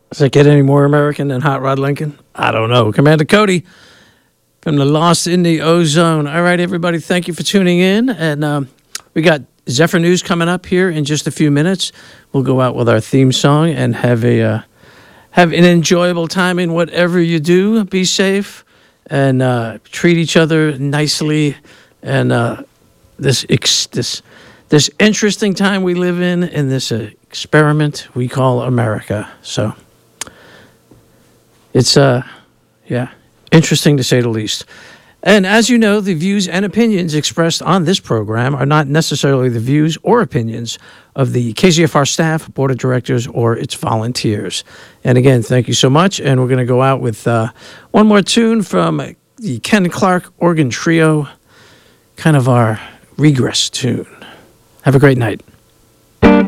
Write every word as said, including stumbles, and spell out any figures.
Does it get any more American than Hot Rod Lincoln? I don't know. Commander Cody from the Lost in the Ozone. All right, everybody, thank you for tuning in. And um, we got Zephyr News coming up here in just a few minutes. We'll go out with our theme song and have a uh, have an enjoyable time in whatever you do. Be safe and uh, treat each other nicely. And uh, this ex- this this interesting time we live in, in this uh, experiment we call America. So it's uh yeah interesting to say the least. And as you know, the views and opinions expressed on this program are not necessarily the views or opinions of the K Z F R staff, board of directors, or its volunteers. And again, thank you so much. And we're going to go out with uh, one more tune from the Ken Clark Organ Trio, kind of our regress tune. Have a great night.